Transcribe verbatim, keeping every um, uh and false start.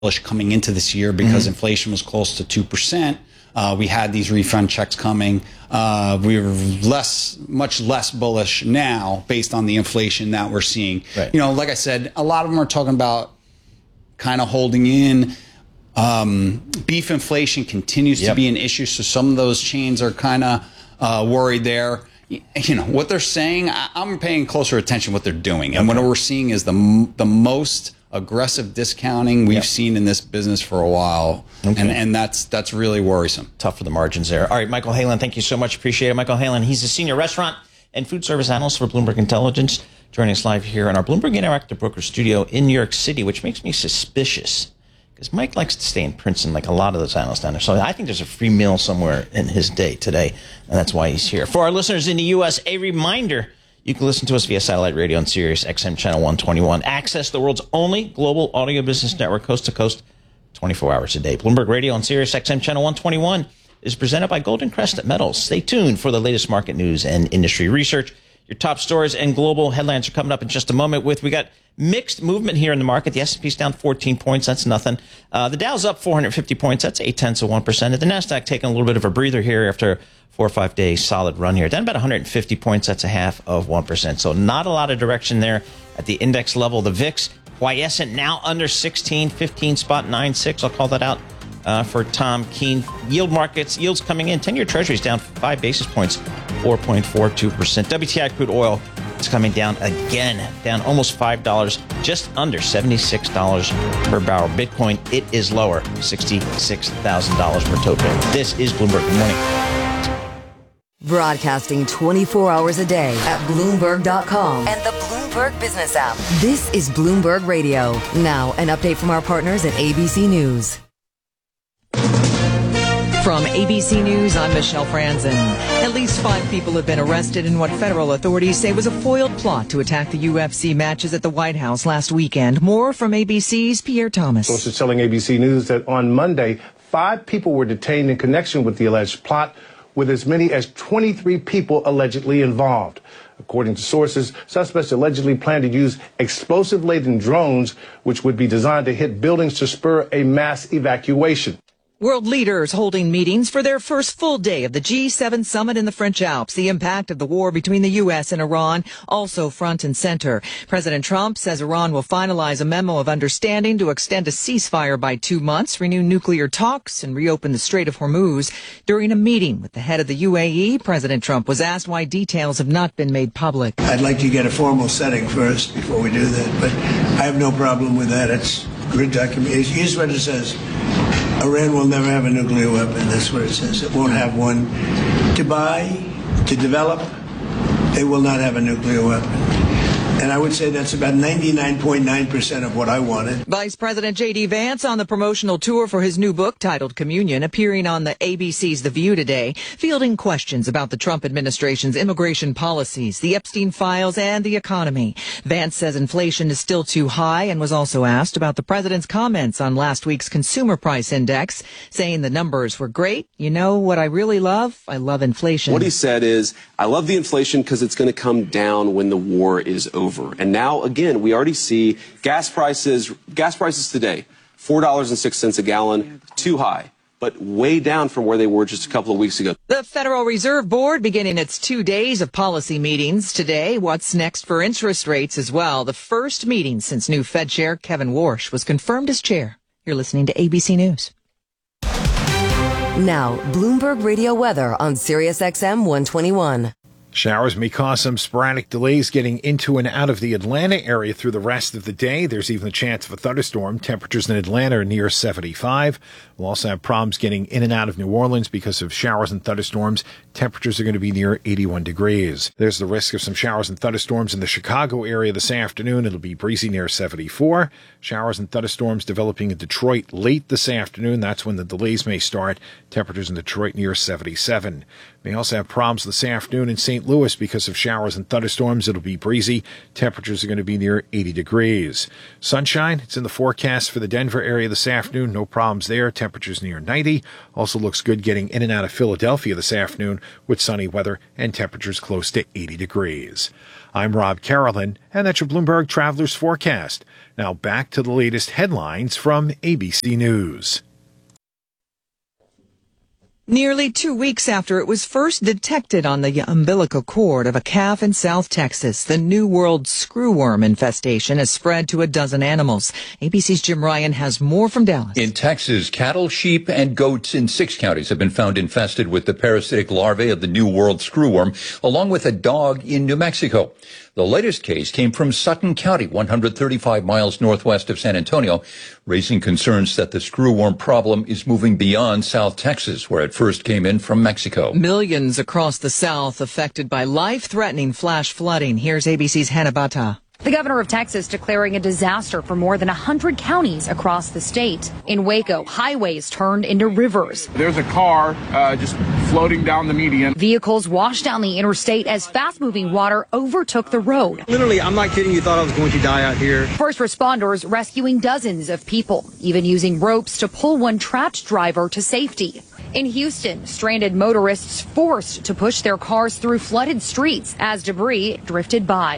bullish coming into this year because Mm-hmm. inflation was close to two percent. Uh, we had these refund checks coming. Uh, we were less, much less bullish now based on the inflation that we're seeing. Right. You know, like I said, a lot of them are talking about kind of holding in. Um, beef inflation continues Yep. to be an issue, so some of those chains are kind of uh, worried there. You know, what they're saying, I, I'm paying closer attention to what they're doing. And Okay. what we're seeing is the m- the most aggressive discounting we've Yep. seen in this business for a while. Okay. And and that's that's really worrisome. Tough for the margins there. All right, Michael Halen, thank you so much. Appreciate it. Michael Halen, he's a senior restaurant and food service analyst for Bloomberg Intelligence, joining us live here in our Bloomberg Interactive Broker studio in New York City, which makes me suspicious because Mike likes to stay in Princeton like a lot of those analysts down there. So I think there's a free meal somewhere in his day today, and that's why he's here. For our listeners in the U S, a reminder, you can listen to us via satellite radio on Sirius X M Channel one twenty-one. Access the world's only global audio business network, coast to coast, twenty-four hours a day. Bloomberg Radio on Sirius X M Channel one twenty-one is presented by Golden Crescent Metals. Stay tuned for the latest market news and industry research. Your top stories and global headlines are coming up in just a moment. With we got mixed movement here in the market. The S and P's down fourteen points. That's nothing. Uh, the Dow's up four hundred fifty points. That's eight tenths of one percent. And the Nasdaq taking a little bit of a breather here after four or five day solid run here. Down about one hundred fifty points. That's a half of one percent. So not a lot of direction there at the index level. The V I X quiescent now under sixteen, fifteen spot nine six. I'll call that out uh, for Tom Keene. Yield markets, yields coming in. ten-year treasuries down five basis points, four point four two percent. W T I crude oil is coming down again, down almost five dollars, just under seventy-six dollars per barrel. Bitcoin, it is lower, sixty-six thousand dollars per token. This is Bloomberg. Good morning. Broadcasting twenty-four hours a day at Bloomberg dot com and the Bloomberg Business app. This is Bloomberg Radio. Now, an update from our partners at A B C News. From A B C News, I'm Michelle Franzen. At least five people have been arrested in what federal authorities say was a foiled plot to attack the U F C matches at the White House last weekend. More from A B C's Pierre Thomas. Sources telling A B C News that on Monday, five people were detained in connection with the alleged plot, with as many as twenty-three people allegedly involved. According to sources, suspects allegedly plan to use explosive-laden drones, which would be designed to hit buildings to spur a mass evacuation. World leaders holding meetings for their first full day of the G seven summit in the French Alps. The impact of the war between the U S and Iran also front and center. President Trump says Iran will finalize a memo of understanding to extend a ceasefire by two months, renew nuclear talks, and reopen the Strait of Hormuz. During a meeting with the head of the U A E, President Trump was asked why details have not been made public. I'd like to get a formal setting first before we do that, but I have no problem with that. It's good documentation. Here's what it says. Iran will never have a nuclear weapon. That's what it says. It won't have one to buy, to develop. They will not have a nuclear weapon. And I would say that's about ninety-nine point nine percent of what I wanted. Vice President J D Vance on the promotional tour for his new book titled Communion, appearing on the A B C's The View today, fielding questions about the Trump administration's immigration policies, the Epstein files, and the economy. Vance says inflation is still too high and was also asked about the president's comments on last week's consumer price index, saying the numbers were great. You know what I really love? I love inflation. What he said is, I love the inflation because it's going to come down when the war is over. And now, again, we already see gas prices, gas prices today, four dollars and six cents a gallon, too high, but way down from where they were just a couple of weeks ago. The Federal Reserve Board beginning its two days of policy meetings today. What's next for interest rates as well? The first meeting since new Fed Chair Kevin Warsh was confirmed as chair. You're listening to A B C News. Now, Bloomberg Radio weather on Sirius X M one twenty-one. Showers may cause some sporadic delays getting into and out of the Atlanta area through the rest of the day. There's even a chance of a thunderstorm. Temperatures in Atlanta are near seventy-five. We'll also have problems getting in and out of New Orleans because of showers and thunderstorms. Temperatures are going to be near eighty-one degrees. There's the risk of some showers and thunderstorms in the Chicago area this afternoon. It'll be breezy near seventy-four. Showers and thunderstorms developing in Detroit late this afternoon. That's when the delays may start. Temperatures in Detroit near seventy-seven. May also have problems this afternoon in Saint Louis because of showers and thunderstorms. It'll be breezy. Temperatures are going to be near eighty degrees. Sunshine, it's in the forecast for the Denver area this afternoon. No problems there. Temperatures near ninety. Also looks good getting in and out of Philadelphia this afternoon with sunny weather and temperatures close to eighty degrees. I'm Rob Carolyn, and that's your Bloomberg Travelers Forecast. Now back to the latest headlines from A B C News. Nearly two weeks after it was first detected on the umbilical cord of a calf in South Texas, the New World screwworm infestation has spread to a dozen animals. A B C's Jim Ryan has more from Dallas. In Texas, cattle, sheep, and goats in six counties have been found infested with the parasitic larvae of the New World screwworm, along with a dog in New Mexico. The latest case came from Sutton County, one hundred thirty-five miles northwest of San Antonio, raising concerns that the screwworm problem is moving beyond South Texas, where it first came in from Mexico. Millions across the South affected by life-threatening flash flooding. Here's A B C's Hannah Bata. The governor of Texas declaring a disaster for more than one hundred counties across the state. In Waco, highways turned into rivers. There's a car uh, just floating down the median. Vehicles washed down the interstate as fast-moving water overtook the road. Literally, I'm not kidding you, thought I was going to die out here. First responders rescuing dozens of people, even using ropes to pull one trapped driver to safety. In Houston, stranded motorists forced to push their cars through flooded streets as debris drifted by.